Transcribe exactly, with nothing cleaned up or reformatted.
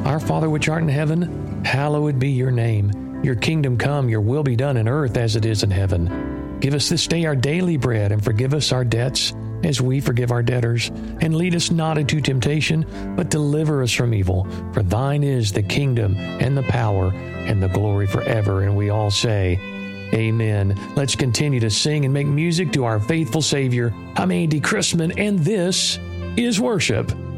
Our Father which art in heaven, hallowed be your name. Your kingdom come, your will be done in earth as it is in heaven. Give us this day our daily bread, and forgive us our debts as we forgive our debtors. And lead us not into temptation, but deliver us from evil. For thine is the kingdom and the power and the glory forever. And we all say, amen. Let's continue to sing and make music to our faithful Savior. I'm Andy Chrisman, and this is Worship.